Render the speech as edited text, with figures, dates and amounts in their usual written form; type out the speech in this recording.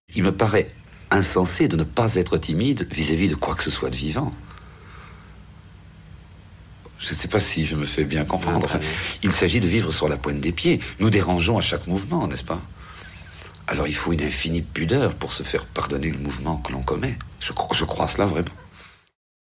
Il me paraît insensé de ne pas être timide vis-à-vis de quoi que ce soit de vivant. Je ne sais pas si je me fais bien comprendre. Enfin, il s'agit de vivre sur la pointe des pieds. Nous dérangeons à chaque mouvement, n'est-ce pas? Alors il faut une infinie pudeur pour se faire pardonner le mouvement que l'on commet. Je crois cela vraiment.